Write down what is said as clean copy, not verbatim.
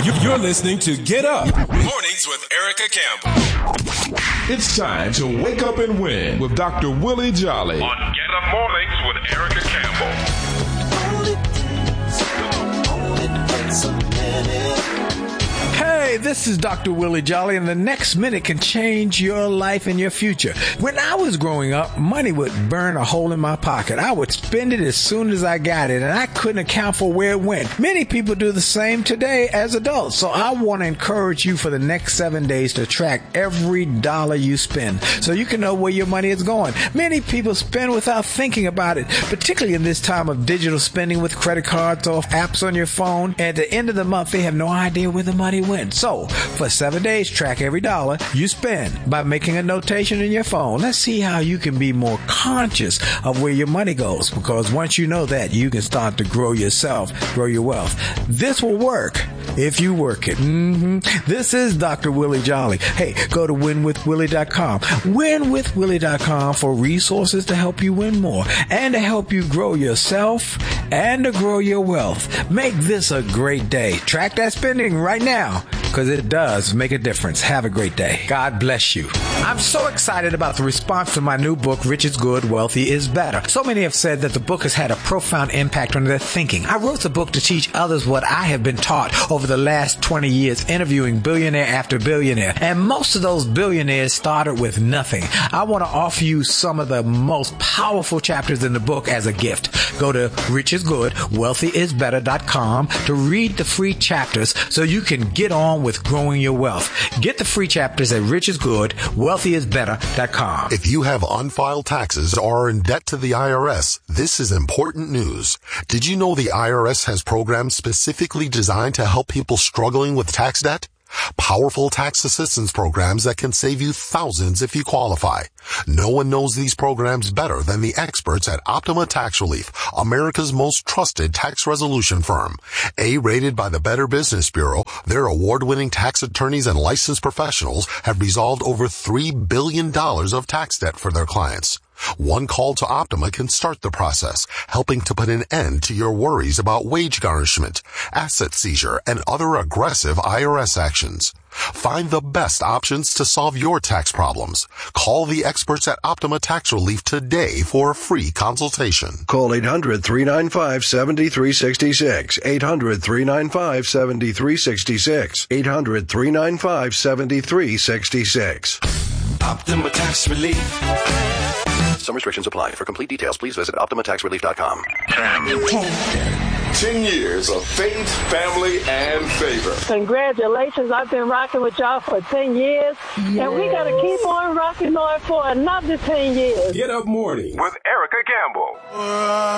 You're listening to Get Up Mornings with Erica Campbell. It's time to wake up and win with Dr. Willie Jolly on Get Up Mornings with Erica Campbell. Hey, this is Dr. Willie Jolly, and the next minute can change your life and your future. When I was growing up, money would burn a hole in my pocket. I would spend it as soon as I got it, and I couldn't account for where it went. Many people do the same today as adults, so I want to encourage you for the next 7 days to track every dollar you spend so you can know where your money is going. Many people spend without thinking about it, particularly in this time of digital spending with credit cards or apps on your phone. At the end of the month, they have no idea where the money went. So, for 7 days, track every dollar you spend by making a notation in your phone. Let's see how you can be more conscious of where your money goes, because once you know that, you can start to grow yourself, grow your wealth. This will work if you work it. This is Dr. Willie Jolly. Hey, go to winwithwillie.com. Winwithwillie.com for resources to help you win more and to help you grow yourself and to grow your wealth. Make this a great day. Track that spending right now, because it does make a difference. Have a great day. God bless you. I'm so excited about the response to my new book, Rich is Good, Wealthy is Better. So many have said that the book has had a profound impact on their thinking. I wrote the book to teach others what I have been taught over the last 20 years, interviewing billionaire after billionaire. And most of those billionaires started with nothing. I want to offer you some of the most powerful chapters in the book as a gift. Go to richisgood.wealthyisbetter.com to read the free chapters so you can get on with growing your wealth. Get the free chapters at richisgood.wealthyisbetter.com. If you have unfiled taxes or are in debt to the IRS, this is important news. Did you know the IRS has programs specifically designed to help people struggling with tax debt? Powerful tax assistance programs that can save you thousands if you qualify. No one knows these programs better than the experts at Optima Tax Relief, America's most trusted tax resolution firm. A-rated by the Better Business Bureau, their award-winning tax attorneys and licensed professionals have resolved over $3 billion of tax debt for their clients. One call to Optima can start the process, helping to put an end to your worries about wage garnishment, asset seizure, and other aggressive IRS actions. Find the best options to solve your tax problems. Call the experts at Optima Tax Relief today for a free consultation. Call 800-395-7366. 800-395-7366. 800-395-7366. Optima Tax Relief. Some restrictions apply. For complete details, please visit OptimaTaxRelief.com. 10 years of faith, family, and favor. Congratulations. I've been rocking with y'all for 10 years. Yes. And we got to keep on rocking on for another 10 years. Get Up Mornings with Erica Campbell.